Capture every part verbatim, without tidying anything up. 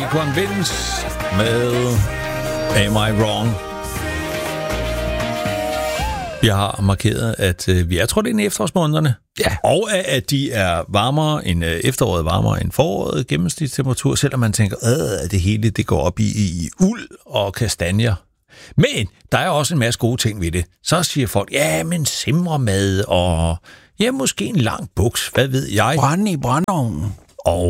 Naquan Vince med Am I Wrong? Vi har markeret, at øh, vi er trådt ind i efterårsmånederne. Ja. Og at de er varmere end øh, efteråret, varmere end foråret, gennemsnitstemperatur, selvom man tænker, at det hele det går op i, i uld og kastanjer. Men der er også en masse gode ting ved det. Så siger folk, ja, men simremad og ja, måske en lang buks, hvad ved jeg. Brænde i brændeovnen. Og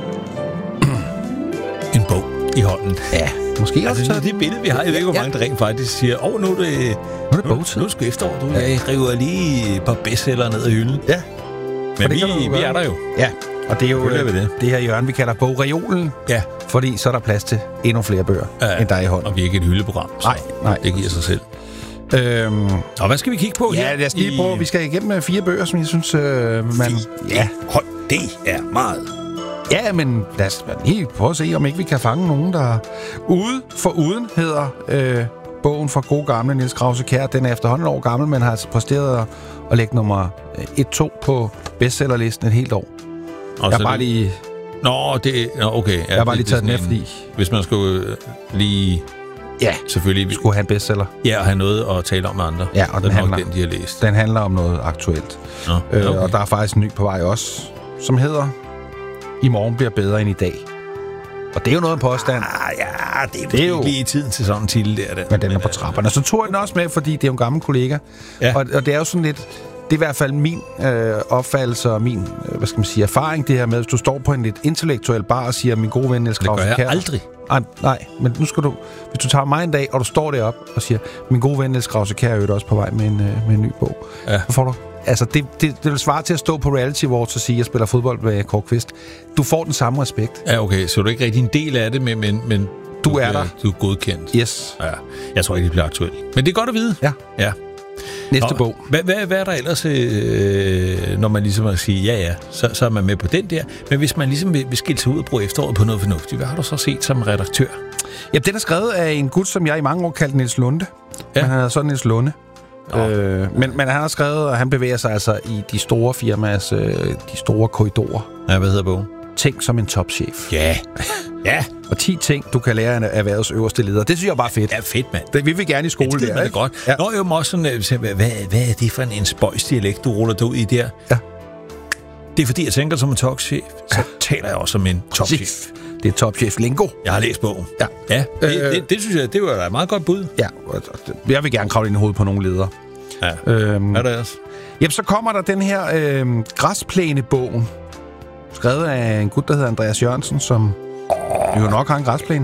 en bog i hånden. Ja, måske også. Altså, det billede, vi har, jeg ved ikke, hvor mange der rent faktisk siger, åh, oh, nu er det, nu er det bogtid. Nu er det efterår, du ja. river lige et par bestseller ned ad hylden. Ja. Men vi, vi er der jo. Ja, og det er jo det. det, det her hjørne, vi kalder bogreolen. Ja. Fordi så er der plads til endnu flere bøger, ja, end der er i hånden. Og vi er ikke et hyldeprogram, så nej, nej. Det giver sig selv. Øhm, og hvad skal vi kigge på ja, her? Ja, lad os lige prøve. Vi skal igennem fire bøger, som jeg synes, øh, man... Ja, hold, det er meget. Ja, men lad os lige prøve at se, om ikke vi kan fange nogen, der... Ude for uden hedder øh, bogen fra gode gamle Niels Krause-Kjær. Den er efterhånden år gammel, men har altså præsteret at, at lægge nummer et to på bestsellerlisten et helt år. Og jeg har bare lige... Nå, det... Nå, okay. Ja, jeg har bare lige taget den efter i. Hvis man skulle lige... Ja, selvfølgelig. Vi skulle have en bestseller. Ja, og have noget at tale om med andre. Ja, og den, handler, den, de har læst. Den handler om noget aktuelt. Nå, okay. øh, og der er faktisk en ny på vej også, som hedder I morgen bliver bedre end i dag. Og det er jo noget af en påstand. Ah, ja, det er, det er jo lige i tiden til sådan en titel der. der. Men den er på trapperne. Så tog jeg den også med, fordi det er jo en gammel kollega. Ja. Og, og det er jo sådan lidt... Det er i hvert fald min øh, opfattelse og min, øh, hvad skal man sige, erfaring, det her med, hvis du står på en lidt intellektuel bar og siger, min gode ven Niels Krause-Kjær... Det gør jeg aldrig. Nej, nej, men nu skal du... Hvis du tager mig en dag, og du står derop og siger, min gode ven Niels Krause-Kjær er jo også på vej med en, øh, med en ny bog. Ja. Så får du... Altså, det, det, det vil svare til at stå på Reality Awards og sige, at jeg spiller fodbold med Kåre Kvist. Du får den samme respekt. Ja, okay, så du er ikke rigtig en del af det, men... men, men du, du er der. Du er godkendt. Yes. Ja, jeg tror ikke, det bliver aktuelt. Men det er godt at vide. Ja. Ja. Næste Nå, bog. Hvad, hvad, hvad er der ellers, øh, når man ligesom vil sige, ja ja, så, så er man med på den der. Men hvis man ligesom vil, vil skille sig ud og bruge efteråret på noget fornuftigt, hvad har du så set som redaktør? Ja, den er skrevet af en gut, som jeg i mange år kaldte Niels Lunde. Ja. Men han hedder sådan Niels Lunde. Øh, men, men han har skrevet, og han bevæger sig altså i de store firmaers, øh, de store korridorer. Ja, hvad hedder bogen? Tænk som en topchef. Ja. Ja. Og ti ting, du kan lære af erhvervets øverste leder. Det synes jeg er bare fedt. Ja, fedt, mand. Det vil vi gerne i skole, ja, det der, er godt. Ja. Nå, jo, også sådan, hvad, hvad, hvad er det for en, en spøjsdialekt, du ruller dig ud i der? Ja. Det er fordi, jeg tænker som en topchef, så ja. taler jeg også som en topchef. Det er topchef lingo. Jeg har læst bogen. Ja. Ja, det, øh, det, det synes jeg, det var et meget godt bud. Ja, jeg vil gerne kravle ind i hovedet på nogle ledere. Ja. Øhm, hvad er det også? Jamen, så kommer der den her øh, græsplænebogen, skrevet af en gut, der hedder Andreas Jørgensen, som oh. jo nok har en græsplæne.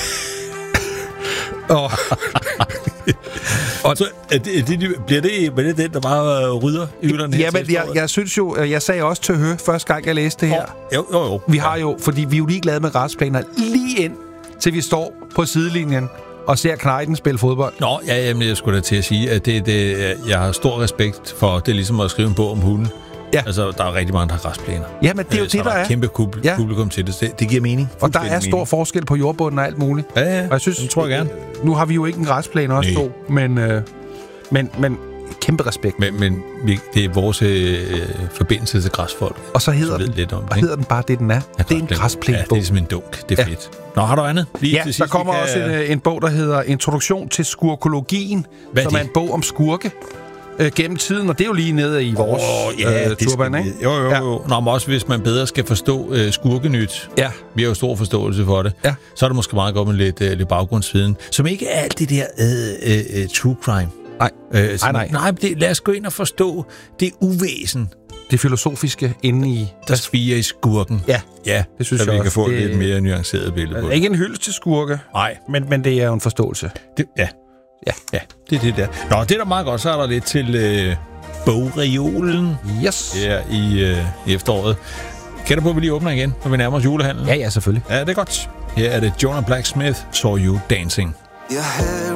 og, og så er det, er det, bliver det, bliver det den, der bare rydder hylderne? Ja, men jeg, jeg synes jo, jeg sagde også til Hø, første gang jeg læste det her. Jo, jo, jo. Vi har jo, fordi vi er jo ligeglade med græsplæner, lige ind til vi står på sidelinjen og ser Knejten spille fodbold. Nå, ja, jamen, jeg skulle da til at sige, at det, det, jeg har stor respekt for, det er ligesom at skrive en bog om hunden. Ja. Altså, der er rigtig mange, der har græsplæner. Ja, men det er jo det, der, der er. kæmpe publikum ja. til det. det. Det giver mening. Og der er stor mening. forskel på jordbunden og alt muligt. Ja, ja. Og jeg synes, det tror jeg gerne. Nu har vi jo ikke en græsplæne også to, men, øh, men, men kæmpe respekt. Men, men det er vores øh, forbindelse til græsfolk. Og så hedder, den, lidt om, og hedder den bare det, den er. Ja, det er en græsplænebog. Ja, det er som en dunk. Det er ja. fedt. Nå, har du andet? Lige ja, til sidst, der kommer kan... også en, en bog, der hedder Introduktion til skurkologien, Hvad som er, er en bog om skurke. Øh, gennem tiden, og det er jo lige nede i vores oh, ja, øh, turban, ikke? Jo, jo, ja. jo. Nå, men også hvis man bedre skal forstå øh, skurkenyt, ja. vi har jo stor forståelse for det, ja. så er det måske meget godt med lidt, øh, lidt baggrundsviden, som ikke er alt det der øh, øh, true crime. Nej, øh, nej, nej. Nej, det, lad os gå ind og forstå det uvæsen. Det filosofiske inde i... Der spiger i skurken. Ja, ja det synes så jeg vi kan også. få det, et lidt mere nuanceret billede på det. Ikke en hyldest til skurke, nej. Men, men det er jo en forståelse. Det, ja. Ja, ja, det er det der. Nå, det er da meget godt. Så er der lidt til øh, bogreolen. Yes. Her i, øh, i efteråret. Kan du på, at vi lige åbner igen, når vi nærmer os julehandlen? Ja, ja, selvfølgelig. Ja, det er godt. Her er det Jonah Blacksmith, Saw You Dancing. Your hair